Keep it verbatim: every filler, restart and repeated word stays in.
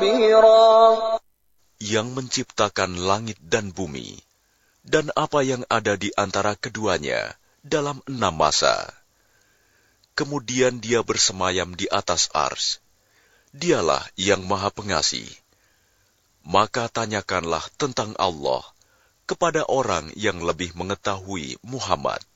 خبيرا. Yang menciptakan langit dan bumi, dan apa yang ada di antara keduanya dalam enam masa. Kemudian dia bersemayam di atas ars. Dialah yang Maha Pengasih. Maka tanyakanlah tentang Allah kepada orang yang lebih mengetahui, Muhammad.